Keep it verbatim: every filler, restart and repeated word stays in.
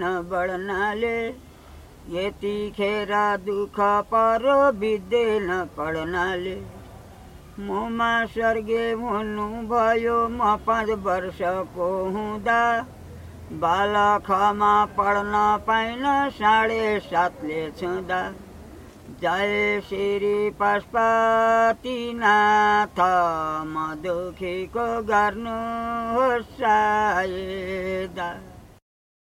बढ्नाले यतिखेर दुःख परो बित्दैन पढ्नाले। मुमा स्वर्गे हुनु भयो म पाँच वर्षको हुँदा। बालखमा पढ्न पाइन साढे सातले छुँदा। जय श्री पशुपतिनाथ म दुखीको गर्नु होस् सहायता।